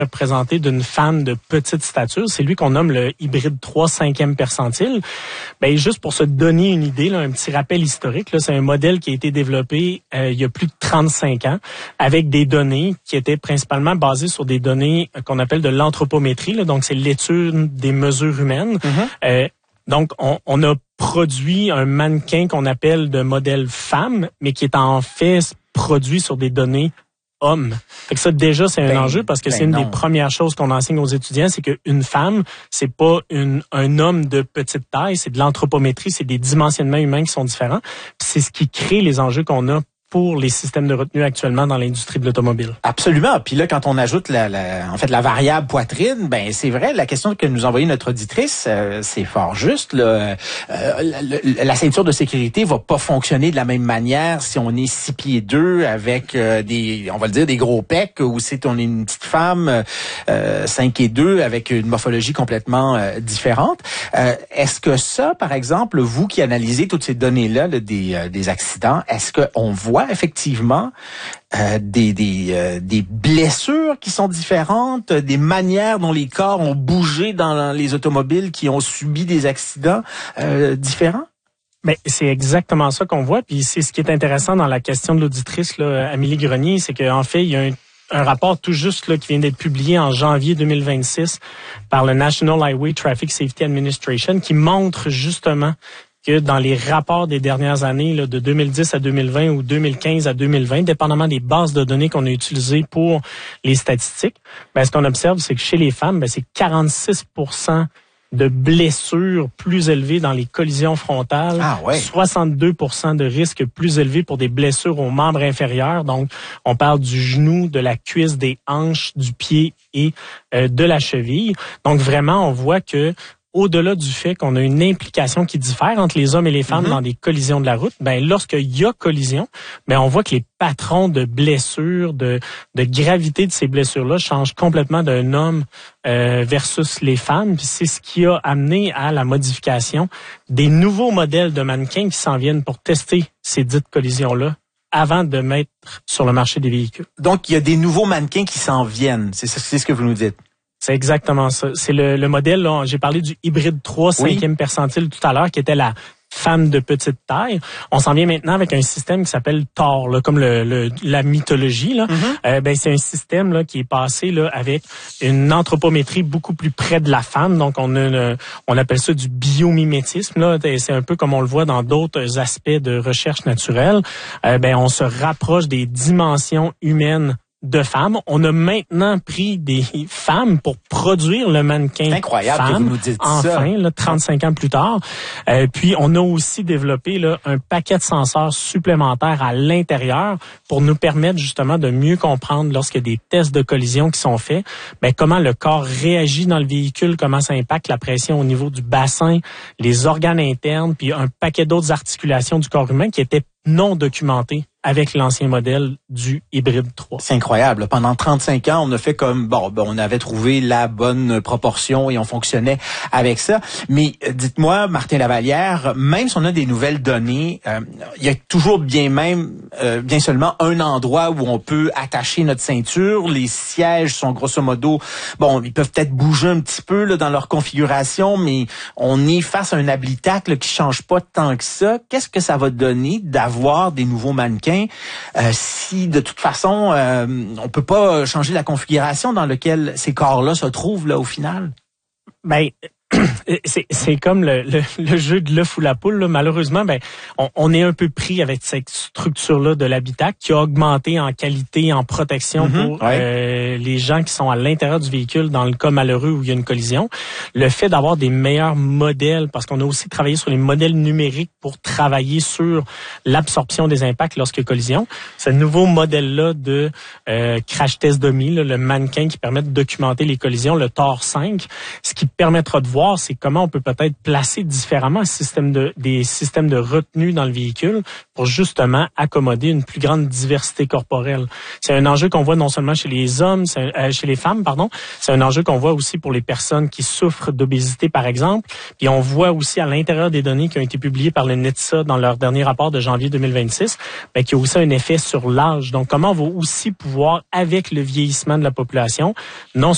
présenté d'une femme de petite stature. C'est lui qu'on nomme le hybride 3 5e percentile. Ben, juste pour se donner une idée, là, un petit rappel historique, là, c'est un modèle qui a été développé il y a plus de 35 ans avec des données qui étaient principalement basées sur des données qu'on appelle de l'anthropométrie. Là, donc, c'est l'étude des mesures humaines. Donc, on a produit un mannequin qu'on appelle de modèle femme, mais qui est en fait produit sur des données hommes. Fait que ça, déjà, c'est un enjeu parce que c'est une des premières choses qu'on enseigne aux étudiants, c'est qu'une femme, c'est pas un homme de petite taille, c'est de l'anthropométrie, c'est des dimensionnements humains qui sont différents. Puis c'est ce qui crée les enjeux qu'on a pour les systèmes de retenue actuellement dans l'industrie de l'automobile. Absolument. Puis là, quand on ajoute la variable poitrine, ben c'est vrai, la question que nous envoyait notre auditrice, c'est fort juste. Là, la ceinture de sécurité va pas fonctionner de la même manière si on est 6 pieds 2 avec on va le dire, des gros pecs, ou si on est une petite femme 5 et 2 avec une morphologie complètement différente. Est-ce que ça, par exemple, vous qui analysez toutes ces données-là des accidents, est-ce qu'on voit effectivement des blessures qui sont différentes, des manières dont les corps ont bougé dans les automobiles qui ont subi des accidents différents? Mais c'est exactement ça qu'on voit. Puis c'est ce qui est intéressant dans la question de l'auditrice, là, Amélie Grenier, c'est qu'en fait, il y a un rapport tout juste là, qui vient d'être publié en janvier 2026 par le National Highway Traffic Safety Administration qui montre justement que dans les rapports des dernières années, là, de 2010 à 2020 ou 2015 à 2020, dépendamment des bases de données qu'on a utilisées pour les statistiques, ben, ce qu'on observe, c'est que chez les femmes, ben, c'est 46% de blessures plus élevées dans les collisions frontales, 62% de risques plus élevés pour des blessures aux membres inférieurs. Donc, on parle du genou, de la cuisse, des hanches, du pied et de la cheville. Donc, vraiment, on voit que au-delà du fait qu'on a une implication qui diffère entre les hommes et les femmes dans des collisions de la route, ben lorsqu'il y a collision, ben on voit que les patrons de blessures, de gravité de ces blessures-là changent complètement d'un homme versus les femmes. Puis c'est ce qui a amené à la modification des nouveaux modèles de mannequins qui s'en viennent pour tester ces dites collisions-là avant de mettre sur le marché des véhicules. Donc, il y a des nouveaux mannequins qui s'en viennent. C'est ce que vous nous dites. C'est exactement ça. C'est le modèle, là, j'ai parlé du hybride 3 5e percentile tout à l'heure, qui était la femme de petite taille. On s'en vient maintenant avec un système qui s'appelle Thor, là, comme la mythologie. Là. Ben c'est un système là qui est passé là avec une anthropométrie beaucoup plus près de la femme. Donc on appelle ça du biomimétisme. Là, c'est un peu comme on le voit dans d'autres aspects de recherche naturelle. Ben on se rapproche des dimensions humaines de femmes. On a maintenant pris des femmes pour produire le mannequin incroyable femme, que vous nous dites enfin, là, 35 ans plus tard. Puis, on a aussi développé là, un paquet de senseurs supplémentaires à l'intérieur pour nous permettre justement de mieux comprendre lorsqu'il y a des tests de collision qui sont faits, ben, comment le corps réagit dans le véhicule, comment ça impacte la pression au niveau du bassin, les organes internes, puis un paquet d'autres articulations du corps humain qui étaient non documentées avec l'ancien modèle du hybride 3. C'est incroyable. Pendant 35 ans, on a fait comme, on avait trouvé la bonne proportion et on fonctionnait avec ça. Mais dites-moi, Martin Lavallière, même si on a des nouvelles données, il y a toujours bien seulement un endroit où on peut attacher notre ceinture. Les sièges sont grosso modo, ils peuvent peut-être bouger un petit peu là, dans leur configuration, mais on est face à un habitacle qui change pas tant que ça. Qu'est-ce que ça va donner d'avoir des nouveaux mannequins si de toute façon on peut pas changer la configuration dans laquelle ces corps-là se trouvent là au final? Ben c'est comme le jeu de l'œuf ou la poule. Là. Malheureusement, on est un peu pris avec cette structure-là de l'habitacle qui a augmenté en qualité, en protection pour les gens qui sont à l'intérieur du véhicule dans le cas malheureux où il y a une collision. Le fait d'avoir des meilleurs modèles, parce qu'on a aussi travaillé sur les modèles numériques pour travailler sur l'absorption des impacts lorsqu'il y a collision. Ce nouveau modèle-là de crash test dummy, là, le mannequin qui permet de documenter les collisions, le Thor 5, ce qui permettra de voir, c'est comment on peut peut-être placer différemment des systèmes de retenue dans le véhicule pour justement accommoder une plus grande diversité corporelle. C'est un enjeu qu'on voit non seulement chez les hommes, chez les femmes, c'est un enjeu qu'on voit aussi pour les personnes qui souffrent d'obésité, par exemple. Puis on voit aussi à l'intérieur des données qui ont été publiées par le NHTSA dans leur dernier rapport de janvier 2026, qu'il y a aussi un effet sur l'âge. Donc, comment on va aussi pouvoir, avec le vieillissement de la population, non